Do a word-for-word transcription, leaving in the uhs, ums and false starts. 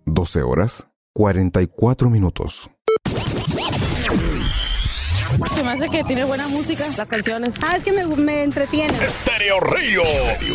doce horas, cuarenta y cuatro minutos. Se me hace que tiene buena música, las canciones. Ah, es que me, me entretiene. Estéreo Río.